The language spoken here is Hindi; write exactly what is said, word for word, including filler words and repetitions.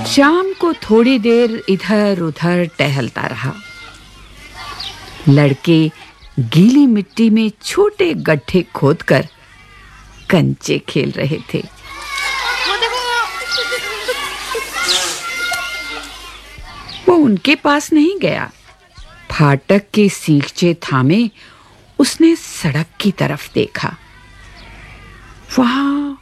शाम को थोड़ी देर इधर-उधर टहलता रहा। लड़के गीली मिट्टी में छोटे गड्ढे खोदकर कंचे खेल रहे थे। वो उनके पास नहीं गया। फाटक के सींगचे थामे उसने सड़क की तरफ देखा। वहां